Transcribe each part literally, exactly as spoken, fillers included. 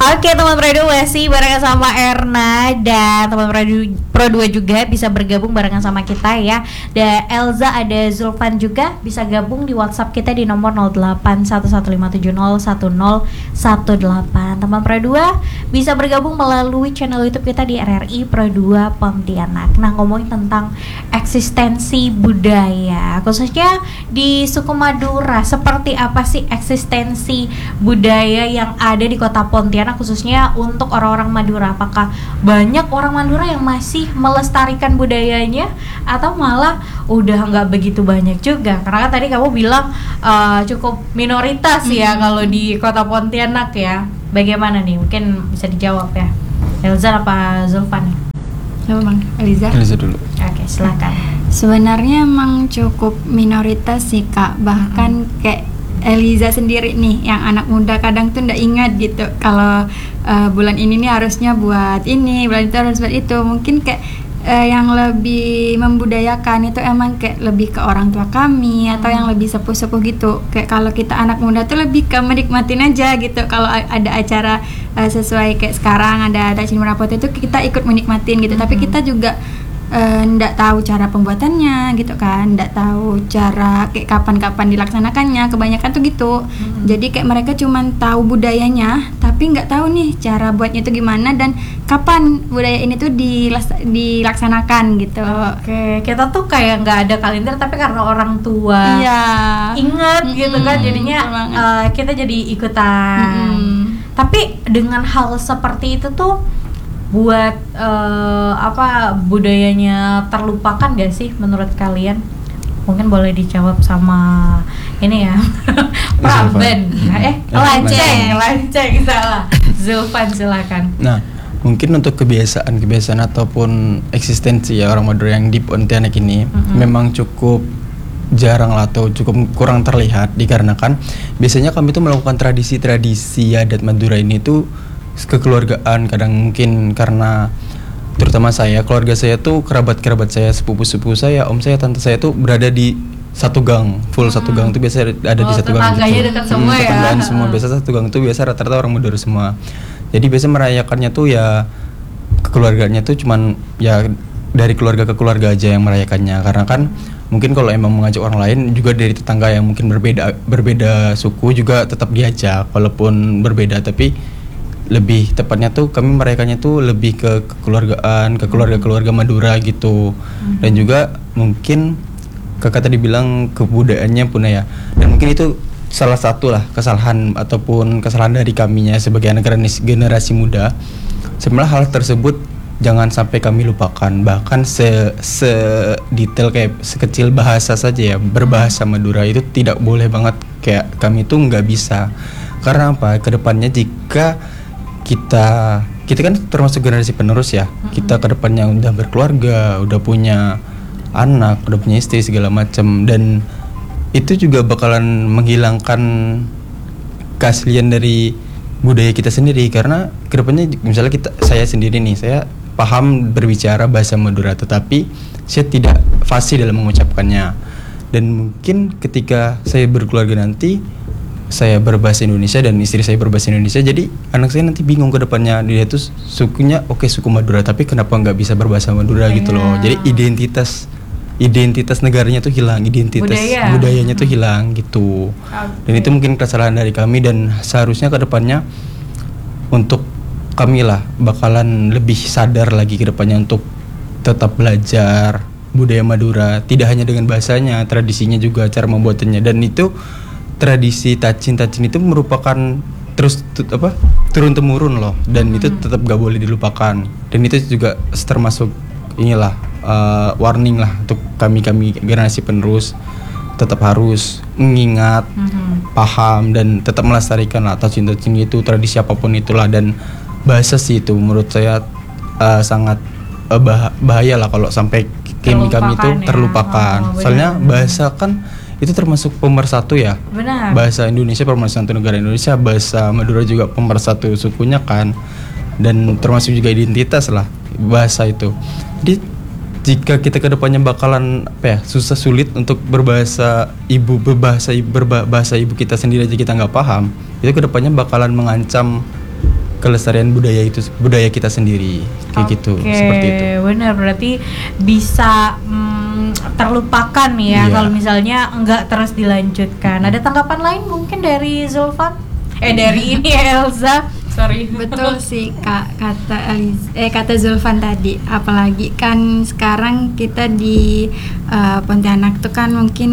Oke teman Pro dua masih barengan sama Erna dan teman Pro dua juga bisa bergabung barengan sama kita ya. Ada Elza, ada Zulfan juga bisa gabung di WhatsApp kita di nomor nol delapan satu satu lima tujuh nol satu nol satu delapan. Teman Pro dua bisa bergabung melalui channel YouTube kita di R R I Pro dua Pontianak. Nah, ngomongin tentang eksistensi budaya khususnya di suku Madura, seperti apa sih eksistensi budaya yang ada di kota Pontianak khususnya untuk orang-orang Madura? Apakah banyak orang Madura yang masih melestarikan budayanya atau malah udah nggak begitu banyak juga? Karena kan tadi kamu bilang uh, cukup minoritas ya hmm. kalau di kota Pontianak ya. Bagaimana nih? Mungkin bisa dijawab ya. Elza apa Zulfan? Coba Bang, Eliza. Eliza dulu. Oke, silakan. Sebenarnya emang cukup minoritas sih Kak. Bahkan hmm. kayak Eliza sendiri nih, yang anak muda kadang tuh ndak ingat gitu kalau uh, bulan ini nih harusnya buat ini, bulan itu harus buat itu. Mungkin kayak uh, yang lebih membudayakan itu emang kayak lebih ke orang tua kami atau yang lebih sepuh-sepuh gitu. Kayak kalau kita anak muda tuh lebih ke menikmatin aja gitu. Kalau ada acara uh, sesuai kayak sekarang ada ada Cini Merapot itu kita ikut menikmatin gitu. Mm-hmm. Tapi kita juga Uh, ndak tahu cara pembuatannya gitu kan, ndak tahu cara kayak kapan-kapan dilaksanakannya, kebanyakan tuh gitu. Hmm. Jadi kayak mereka cuman tahu budayanya tapi nggak tahu nih cara buatnya itu gimana dan kapan budaya ini tuh dilas- dilaksanakan gitu. Oke, kita tuh kayak nggak ada kalender tapi karena orang tua iya. ingat hmm, gitu kan, jadinya uh, kita jadi ikutan. Hmm. Tapi dengan hal seperti itu tuh buat uh, apa budayanya terlupakan gak sih menurut kalian? Mungkin boleh dijawab sama ini ya. Praben. eh lanceng, lanceng salah. Zulfan silakan. Nah, mungkin untuk kebiasaan-kebiasaan ataupun eksistensi ya orang Madura yang di Pontianak ini mm-hmm. memang cukup jarang lah atau cukup kurang terlihat dikarenakan biasanya kami tuh melakukan tradisi-tradisi adat Madura ini tuh kekeluargaan. Kadang mungkin karena terutama saya, keluarga saya tuh kerabat-kerabat saya, sepupu-sepupu saya, om saya, tante saya tuh berada di satu gang, full hmm. satu gang tuh biasa ada oh, di satu gang gitu. Tetangganya dekat semua hmm, ya. Tetanggaan semua, biasa satu gang tuh biasa rata-rata orang Madura semua. Jadi biasa merayakannya tuh ya kekeluargaannya tuh cuman ya dari keluarga ke keluarga aja yang merayakannya. Karena kan mungkin kalau emang mengajak orang lain juga dari tetangga yang mungkin berbeda berbeda suku juga tetap diajak walaupun berbeda, tapi lebih tepatnya tuh kami merayakannya tuh lebih ke kekeluargaan, ke keluarga-keluarga Madura gitu. Hmm. Dan juga mungkin kakak tadi bilang kebudayaannya pun ya. Dan mungkin itu salah satu lah kesalahan ataupun kesalahan dari kaminya sebagai anak generasi muda. Sebenarnya hal tersebut jangan sampai kami lupakan. Bahkan se se detail kayak sekecil bahasa saja ya, berbahasa Madura itu tidak boleh banget, kayak kami tuh nggak bisa. Karena apa? Kedepannya jika kita kita kan termasuk generasi penerus ya. Mm-hmm. Kita kedepannya udah berkeluarga, udah punya anak, udah punya istri segala macam, dan itu juga bakalan menghilangkan keaslian dari budaya kita sendiri. Karena kedepannya misalnya kita, saya sendiri nih, saya paham berbicara bahasa Madura, tetapi saya tidak fasih dalam mengucapkannya. Dan mungkin ketika saya berkeluarga nanti, saya berbahasa Indonesia dan istri saya berbahasa Indonesia, jadi anak saya nanti bingung ke depannya, dia tuh sukunya oke okay, suku Madura, tapi kenapa nggak bisa berbahasa Madura gitu loh. Jadi identitas identitas negaranya tuh hilang, identitas Budaya. budayanya tuh hilang gitu. Okay. Dan itu mungkin kesalahan dari kami, dan seharusnya ke depannya untuk kami lah bakalan lebih sadar lagi ke depannya untuk tetap belajar budaya Madura, tidak hanya dengan bahasanya, tradisinya juga, cara membuatannya. Dan itu tradisi tacin-tacin itu merupakan terus t- apa turun temurun loh, dan hmm. itu tetap gak boleh dilupakan. Dan itu juga termasuk inilah uh, warning lah untuk kami-kami generasi penerus, tetap harus mengingat, hmm. paham, dan tetap melestarikan lah tacin-tacin itu, tradisi apapun itulah. Dan bahasa sih itu menurut saya uh, sangat uh, bah- bahaya lah kalau sampai kami kami itu ya. terlupakan. Oh, soalnya bahasa kan itu termasuk pemersatu ya. Benar. Bahasa Indonesia pemersatu negara Indonesia, bahasa Madura juga pemersatu sukunya kan, dan termasuk juga identitas lah bahasa itu. Jadi jika kita kedepannya bakalan apa ya, susah sulit untuk berbahasa ibu berbahasa berbahasa ibu kita sendiri aja kita nggak paham, itu kedepannya bakalan mengancam kelestarian budaya itu budaya kita sendiri kayak gitu, Oke, seperti itu. benar, berarti bisa mm, terlupakan ya Iya. kalau misalnya enggak terus dilanjutkan. Ada tanggapan lain mungkin dari Zulfan? Eh dari ini Elza, sorry. Betul sih Kak, kata Eliz, eh kata Zulfan tadi. Apalagi kan sekarang kita di uh, Pontianak tuh kan mungkin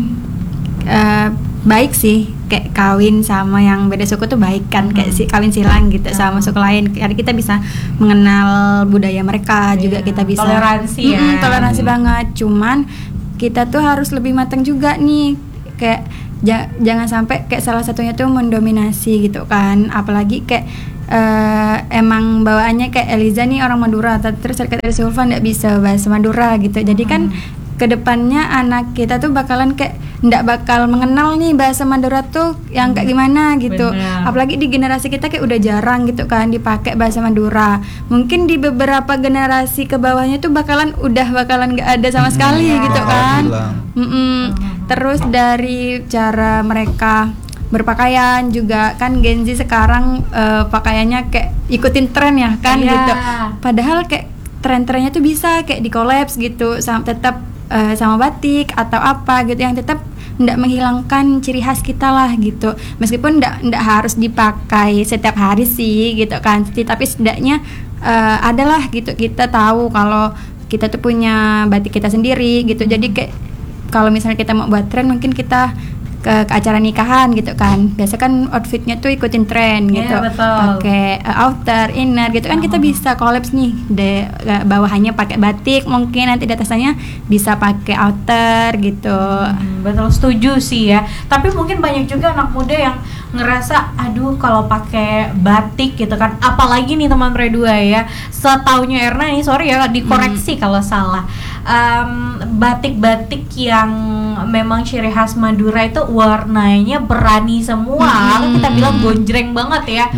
uh, baik sih, kayak kawin sama yang beda suku tuh baik kan, kayak si kawin silang gitu sama suku lain. Jadi kita bisa mengenal budaya mereka, juga Iya, kita bisa toleransi ya. Mm-mm, toleransi banget. Cuman kita tuh harus lebih matang juga nih, kayak ja- jangan sampai kayak salah satunya tuh mendominasi gitu kan. Apalagi kayak eh, emang bawaannya kayak Eliza nih orang Madura, terus kata Zulfan nggak bisa bahasa Madura gitu. Jadi kan kedepannya anak kita tuh bakalan kayak nggak bakal mengenal nih bahasa Madura tuh yang kayak gimana gitu. Benar. Apalagi di generasi kita kayak udah jarang gitu kan dipakai bahasa Madura. Mungkin di beberapa generasi ke bawahnya tuh bakalan udah bakalan nggak ada sama sekali Hmm, gitu bakal kan. hilang. Mm-mm. Terus dari cara mereka berpakaian juga kan Gen Z sekarang eh, pakaiannya kayak ikutin tren ya kan Iya. gitu. Padahal kayak tren-trennya tuh bisa kayak di collapse gitu, sama tetap eh, sama batik atau apa gitu yang tetap ndak menghilangkan ciri khas kita lah gitu. Meskipun ndak ndak harus dipakai setiap hari sih gitu kan. Tapi setidaknya eh, adalah gitu, kita tahu kalau kita tuh punya batik kita sendiri gitu. Jadi kayak kalau misalnya kita mau buat tren, mungkin kita ke, ke acara nikahan gitu kan, biasa kan outfitnya tuh ikutin tren Iya, gitu, betul. pakai uh, outer, inner gitu kan. Kita bisa collapse nih, de, uh, bawahannya pakai batik, mungkin nanti di atasnya bisa pakai outer gitu. Hmm, betul, setuju sih ya. Tapi mungkin banyak juga anak muda yang ngerasa, aduh kalau pakai batik gitu kan, apalagi nih teman Pre dua ya, setaunya Erna nih, sorry ya dikoreksi kalau salah. Um, batik-batik yang memang ciri khas Madura itu warnanya berani semua. Kalau kita bilang gonjreng banget ya,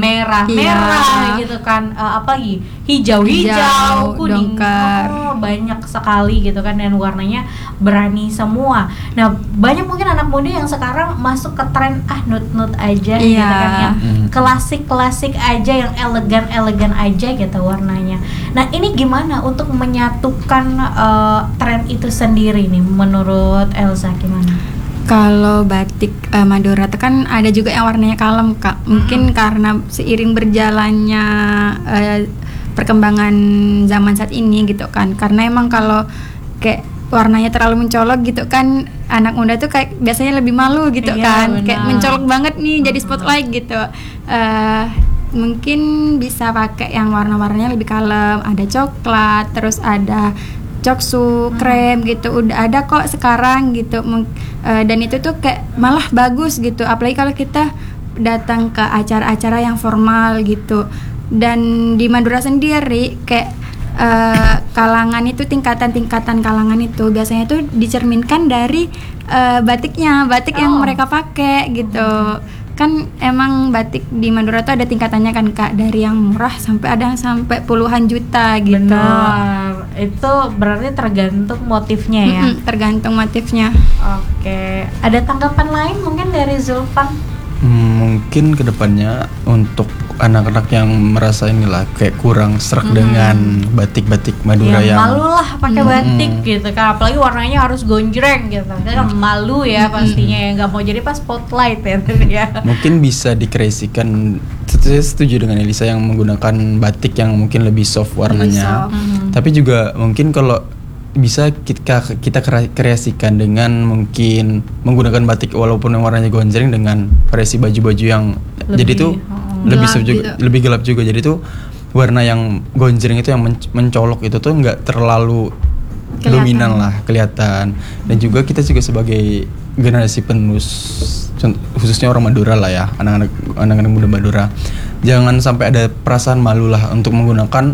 merah-merah Iya. gitu kan, uh, apa lagi hijau-hijau, Hijau, kuning, dongker. oh, banyak sekali gitu kan, dan warnanya berani semua. Nah, banyak mungkin anak muda yang sekarang masuk ke tren ah nut-nut aja gitu Iya. kan, yang Hmm. klasik-klasik aja, yang elegan-elegan aja gitu warnanya. Nah, ini gimana untuk menyatukan uh, tren itu sendiri nih menurut Elza, gimana? Kalau batik uh, Madura itu kan ada juga yang warnanya kalem Kak. Mungkin karena seiring berjalannya uh, perkembangan zaman saat ini gitu kan. Karena emang kalau kayak warnanya terlalu mencolok gitu kan, anak muda tuh kayak biasanya lebih malu gitu Iya, kan. benar. Kayak mencolok banget nih jadi spotlight gitu. Uh, mungkin bisa pakai yang warna-warnanya lebih kalem, ada coklat, terus ada coksu, krem gitu, udah ada kok sekarang gitu. Mung- eh, dan itu tuh kayak malah bagus gitu, apalagi kalau kita datang ke acara-acara yang formal gitu. Dan di Madura sendiri kayak eh, kalangan itu, tingkatan-tingkatan kalangan itu biasanya tuh dicerminkan dari eh, batiknya, batik yang Oh. mereka pakai gitu. Kan emang batik di Madura tuh ada tingkatannya kan Kak, dari yang murah sampai ada yang sampai puluhan juta gitu. Benar, itu berarti tergantung motifnya ya. Mm-mm, tergantung motifnya. Oke, ada tanggapan lain mungkin dari Zulfan? Hmm, mungkin kedepannya untuk anak-anak yang merasa inilah kayak kurang serak dengan batik-batik Madura Ya, yang malu lah pakai Mm. batik gitu kan, apalagi warnanya harus gonjreng gitu, kan malu ya pastinya ya, nggak mau jadi pas spotlight ya tadi ya. mungkin bisa dikreasikan. Saya setuju dengan Elisa yang menggunakan batik yang mungkin lebih soft warnanya. soft. Mhm. Tapi juga mungkin kalau bisa kita kita kre- kreasikan dengan mungkin menggunakan batik walaupun yang warnanya gonjreng dengan variasi baju-baju yang Lebih, jadi tuh oh. lebih Gelap soft juga, gitu. lebih gelap juga. Jadi tuh warna yang gonjreng itu yang menc- mencolok itu tuh nggak terlalu Kelihatan. dominan lah, kelihatan. Dan juga kita juga sebagai generasi penerus, cont- khususnya orang Madura lah ya, anak-anak anak-anak muda Madura, jangan sampai ada perasaan malu lah untuk menggunakan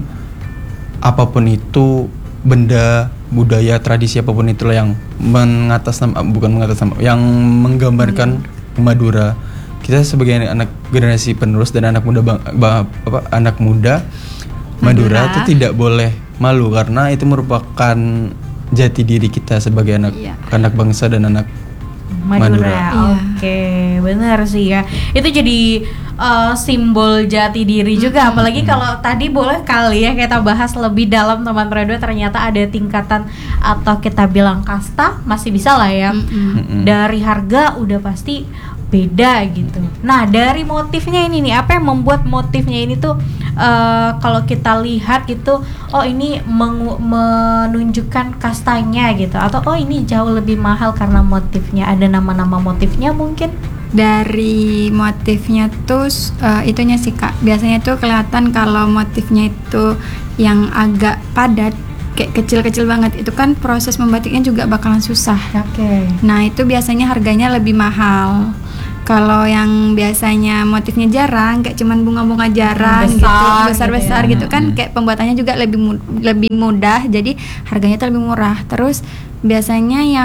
apapun itu, benda, budaya, tradisi apapun itulah yang mengatasnama, bukan mengatasnama, yang menggambarkan Madura. Kita sebagai anak generasi penerus dan anak muda bang, ba- apa, anak muda Madura Madura. itu tidak boleh malu karena itu merupakan jati diri kita sebagai anak Iya. anak bangsa dan anak Madura. Madura. Iya. Oke, benar sih ya. Itu jadi uh, simbol jati diri juga. Apalagi kalau tadi boleh kali ya kita bahas lebih dalam teman Radua, ternyata ada tingkatan atau kita bilang kasta, masih bisa lah ya. Mm-mm. Mm-mm. Dari harga udah pasti beda gitu. Nah, dari motifnya ini nih, apa yang membuat motifnya ini tuh uh, kalau kita lihat gitu, oh ini mengu- menunjukkan kastanya gitu, atau oh ini jauh lebih mahal karena motifnya, ada nama-nama motifnya mungkin? Dari motifnya tuh uh, itunya sih Kak, biasanya tuh kelihatan kalau motifnya itu yang agak padat, kayak kecil-kecil banget, itu kan proses membatiknya juga bakalan susah. Oke. Nah itu biasanya harganya lebih mahal. Kalau yang biasanya motifnya jarang, kayak cuman bunga-bunga jarang Besar gitu, gitu besar-besar ya. gitu kan, Hmm. kayak pembuatannya juga lebih mu- lebih mudah, jadi harganya tuh lebih murah. Terus biasanya yang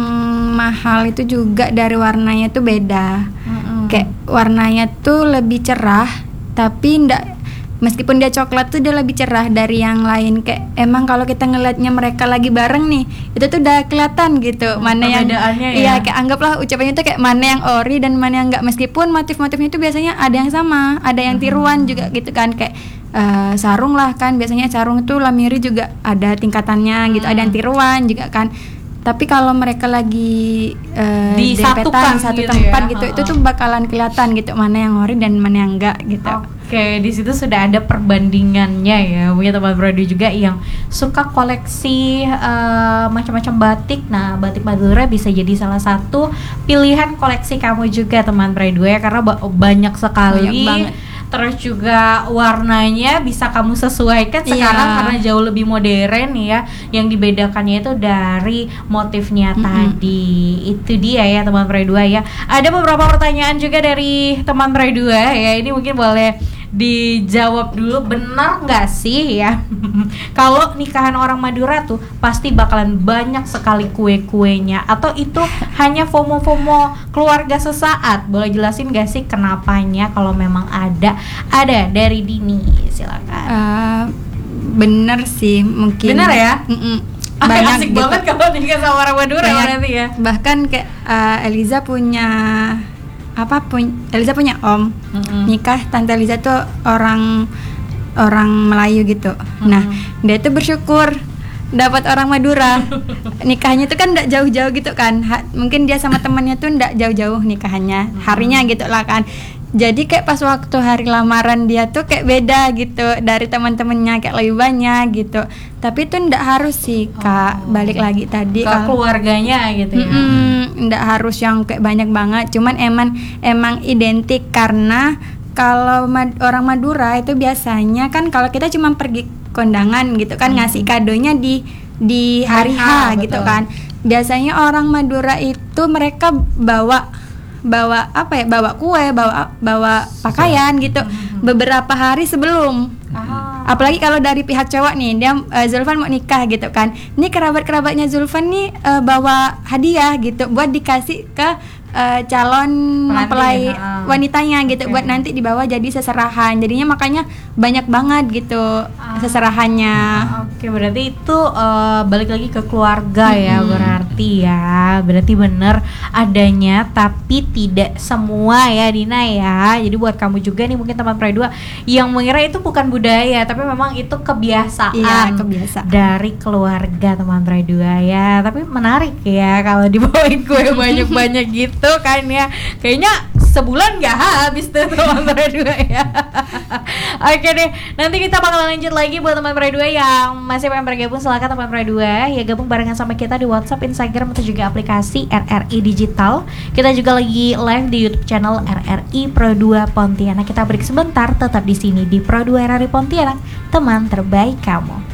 mahal itu juga dari warnanya tuh beda. Mm-mm. Kayak warnanya tuh lebih cerah, tapi ndak, meskipun dia coklat tuh dia lebih cerah dari yang lain. Kayak emang kalau kita ngelihatnya mereka lagi bareng nih, itu tuh udah kelihatan gitu Oh, mana yang perbedaannya ya. iya, kayak anggaplah ucapannya tuh kayak mana yang ori dan mana yang enggak, meskipun motif-motifnya itu biasanya ada yang sama, ada yang tiruan juga gitu kan, kayak eh, sarung lah kan, biasanya sarung tuh lamiri juga ada tingkatannya gitu, ada yang tiruan juga kan. Tapi kalau mereka lagi eh, Disatukan dempetan satu gitu tempat ya. gitu, itu Ha-ha. tuh bakalan kelihatan gitu mana yang ori dan mana yang enggak gitu. Oke, di situ sudah ada perbandingannya ya. Mungkin teman Brody juga yang suka koleksi eh, macam-macam batik. Nah, batik Madura bisa jadi salah satu pilihan koleksi kamu juga teman Brody ya, karena ba- banyak sekali. Banyak banget. Terus juga warnanya bisa kamu sesuaikan sekarang Iya. karena jauh lebih modern ya. Yang dibedakannya itu dari motifnya Mm-mm. tadi. Itu dia ya teman Predua ya. Ada beberapa pertanyaan juga dari teman Predua ya. Ini mungkin boleh dijawab dulu, benar nggak sih ya kalau nikahan orang Madura tuh pasti bakalan banyak sekali kue-kuenya, atau itu hanya fomo-fomo keluarga sesaat? Boleh jelasin nggak sih kenapanya kalau memang ada? Ada dari Dini, silakan. Eh, bener sih mungkin. Bener ya? Mm-mm. Banyak asik gitu. banget kalau nikah sama orang Madura Banyak. berarti ya. Bahkan kayak eh, Eliza punya apa pun Eliza punya om Mm-mm. nikah, tante Eliza tuh orang orang Melayu gitu. Nah dia tuh bersyukur dapat orang Madura. Nikahnya tuh kan ndak jauh-jauh gitu kan. Ha- mungkin dia sama temannya tuh ndak jauh-jauh nikahannya, harinya gitu lah kan. Jadi kayak pas waktu hari lamaran dia tuh kayak beda gitu dari teman-temannya, kayak lebih banyak gitu. Tapi itu ndak harus sih Kak, Oh. balik lagi tadi Ke kalau keluarganya gitu ya. Mm-mm, nggak harus yang kayak banyak banget, cuman emang emang identik karena kalau Mad- orang Madura itu biasanya kan kalau kita cuma pergi kondangan gitu kan, ngasih kadonya di di hari Hari H, H gitu betul. kan. Biasanya orang Madura itu mereka bawa bawa apa ya, bawa kue, bawa bawa pakaian gitu beberapa hari sebelum. Ah. Apalagi kalau dari pihak cowok nih, dia eh, Zulfan mau nikah gitu kan. Ini kerabat-kerabatnya Zulfan nih eh, bawa hadiah gitu buat dikasih ke eh, calon Pengantin, mempelai ah. wanitanya gitu, Oke. buat nanti dibawa jadi seserahan. Jadinya makanya banyak banget gitu seserahannya. Oke, berarti itu eh, balik lagi ke keluarga ya, berarti ya. Berarti bener adanya, tapi tidak semua ya Dina ya. Jadi buat kamu juga nih mungkin teman Predua yang mengira itu bukan budaya, tapi memang itu kebiasaan. Iya, kebiasaan. Dari keluarga teman Predua ya. Tapi menarik ya kalau dibawain kue banyak-banyak gitu kan ya. Kayaknya sebulan nggak habis tuh teman Predua ya. Oke deh, nanti kita bakal lanjut lagi buat teman Predua yang masih pengen bergabung. Silakan teman Predua ya, gabung barengan sama kita di WhatsApp, Instagram, atau juga aplikasi R R I Digital. Kita juga lagi live di YouTube channel R R I Pro dua Pontianak. Kita break sebentar, tetap di sini di Pro dua R R I Pontianak, teman terbaik kamu.